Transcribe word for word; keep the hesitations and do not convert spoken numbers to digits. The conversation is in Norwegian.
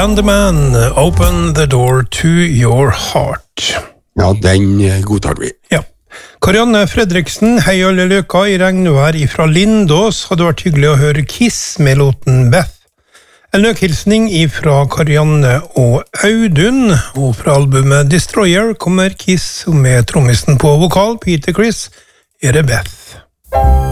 Sandman, Open the Door to Your Heart. Ja, den godtar vi. Ja. Karianne Fredriksen, hei alle løka i regnvær ifra Lindås. Hadde vært hyggelig å høre Kiss med låten Beth. En løkhilsning ifra Karianne og Audun, og fra albumet Destroyer kommer Kiss med trommisen på vokal, Peter Criss, er det Beth.